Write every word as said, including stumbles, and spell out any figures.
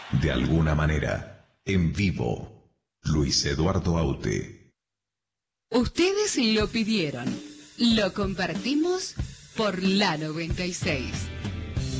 De alguna manera, en vivo, Luis Eduardo Aute. Ustedes lo pidieron, lo compartimos por la noventa y seis.